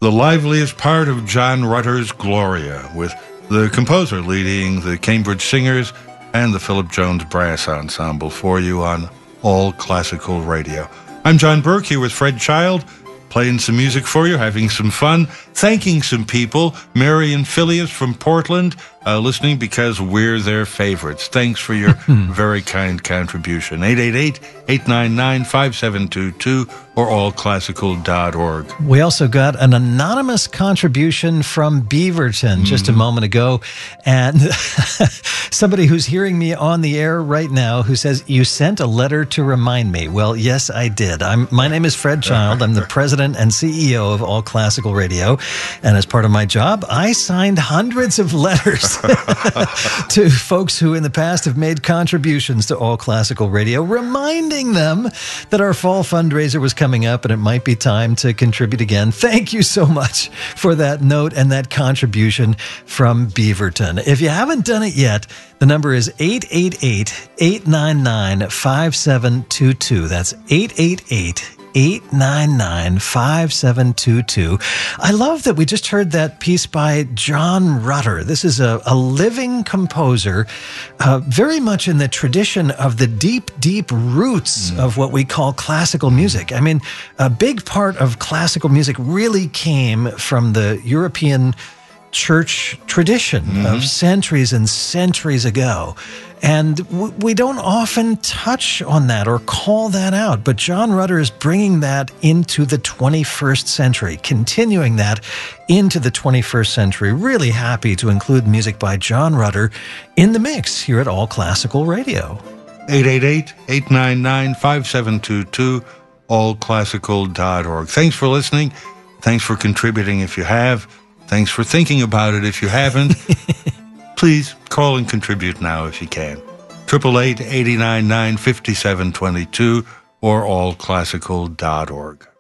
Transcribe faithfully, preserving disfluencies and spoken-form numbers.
the liveliest part of John Rutter's Gloria, with the composer leading the Cambridge Singers and the Philip Jones Brass Ensemble for you on All Classical Radio. I'm John Burke here with Fred Child, playing some music for you, having some fun, thanking some people. Mary and Phileas from Portland, uh, listening because we're their favorites. Thanks for your very kind contribution. eight eight eight, eight nine nine, five seven two two or all classical dot org. We also got an anonymous contribution from Beaverton just mm-hmm. a moment ago. And somebody who's hearing me on the air right now who says, you sent a letter to remind me. Well, yes, I did. I'm, my name is Fred Child. I'm the president and C E O of All Classical Radio. And as part of my job, I signed hundreds of letters to folks who in the past have made contributions to All Classical Radio, reminding them that our fall fundraiser was coming up and it might be time to contribute again. Thank you so much for that note and that contribution from Beaverton. If you haven't done it yet, the number is eight eight eight, eight nine nine, five seven two two. That's eight eight eight, eight nine nine, five seven two two. I love that we just heard that piece by John Rutter. This is a, a living composer, uh, very much in the tradition of the deep, deep roots mm. of what we call classical music. I mean, a big part of classical music really came from the European church tradition mm-hmm. of centuries and centuries ago. And w- we don't often touch on that or call that out, but John Rutter is bringing that into the twenty-first century, continuing that into the twenty-first century. Really happy to include music by John Rutter in the mix here at All Classical Radio. eight eight eight, eight nine nine, five seven two two, all classical dot org. Thanks for listening. Thanks for contributing if you have. Thanks for thinking about it if you haven't. Please call and contribute now if you can. eight eight eight, eight nine nine, five seven two two or all classical dot org.